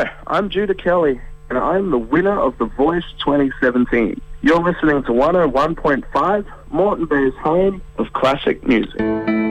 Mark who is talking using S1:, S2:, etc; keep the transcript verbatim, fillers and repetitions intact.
S1: Hi, I'm Judah Kelly, and I'm the winner of The Voice twenty seventeen. You're listening to one oh one point five, Moreton Bay's home of classic music.